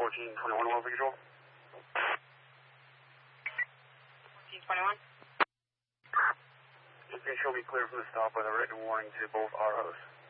1421 Wellesley Control. 1421. You can show me clear from the stop with a written warning to both our hosts.